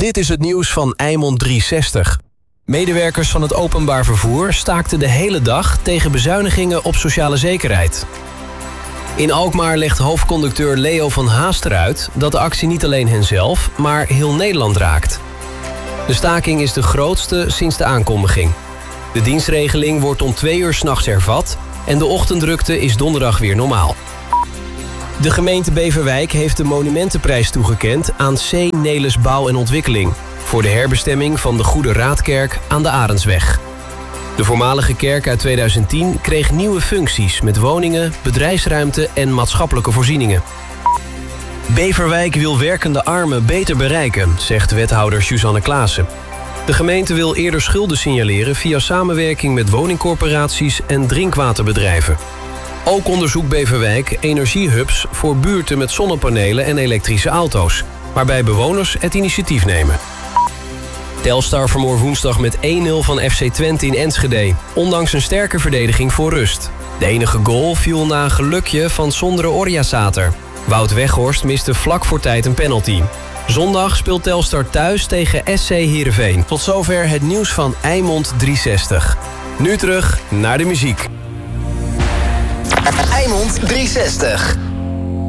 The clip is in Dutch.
Dit is het nieuws van Eimond 360. Medewerkers van het openbaar vervoer staakten de hele dag tegen bezuinigingen op sociale zekerheid. In Alkmaar legt hoofdconducteur Leo van Haaster uit dat de actie niet alleen henzelf, maar heel Nederland raakt. De staking is de grootste sinds de aankondiging. De dienstregeling wordt om 2 uur 's nachts hervat en de ochtenddrukte is donderdag weer normaal. De gemeente Beverwijk heeft de monumentenprijs toegekend aan C. Nelis Bouw en Ontwikkeling voor de herbestemming van de Goede Raadkerk aan de Arendsweg. De voormalige kerk uit 2010 kreeg nieuwe functies met woningen, bedrijfsruimte en maatschappelijke voorzieningen. Beverwijk wil werkende armen beter bereiken, zegt wethouder Suzanne Klaassen. De gemeente wil eerder schulden signaleren via samenwerking met woningcorporaties en drinkwaterbedrijven. Ook onderzoekt Beverwijk energiehubs voor buurten met zonnepanelen en elektrische auto's, waarbij bewoners het initiatief nemen. Telstar verloor woensdag met 1-0 van FC Twente in Enschede, ondanks een sterke verdediging voor rust. De enige goal viel na een gelukje van Sondre Orjasater. Wout Weghorst miste vlak voor tijd een penalty. Zondag speelt Telstar thuis tegen SC Heerenveen. Tot zover het nieuws van Eimond 360. Nu terug naar de muziek. Eimond 360.